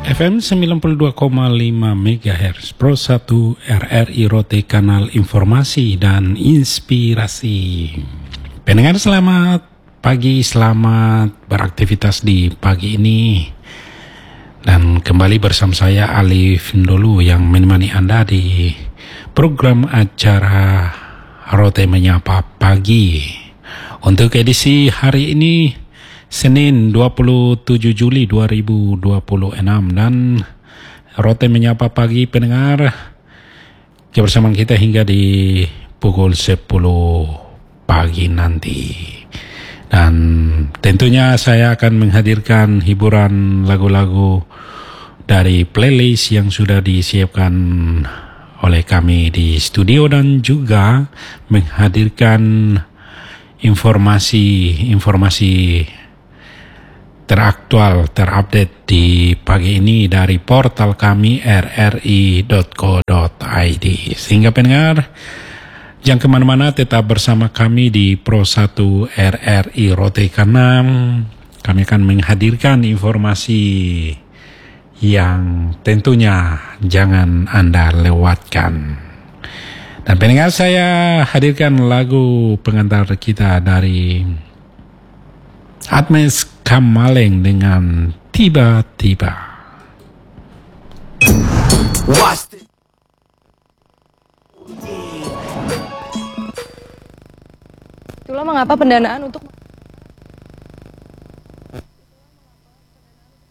FM 92,5 MHz Pro 1 RRI Rote, kanal informasi dan inspirasi. Pendengar selamat pagi, selamat beraktivitas di pagi ini. Dan kembali bersama saya Alif Ndolu yang menemani Anda di program acara Rote Menyapa Pagi. Untuk edisi hari ini Senin 27 Juli 2026 dan Rote Menyapa Pagi pendengar kebersamaan kita hingga di pukul 10 pagi nanti. Dan tentunya saya akan menghadirkan hiburan lagu-lagu dari playlist yang sudah disiapkan oleh kami di studio dan juga menghadirkan informasi teraktual, terupdate di pagi ini dari portal kami rri.co.id. Sehingga pendengar, jangan kemana-mana, tetap bersama kami di Pro 1 RRI Rote, karena kami akan menghadirkan informasi yang tentunya jangan Anda lewatkan. Dan pendengar, saya hadirkan lagu pengantar kita dari Admes Kamaleng dengan Tiba-Tiba. Itulah mengapa pendanaan untuk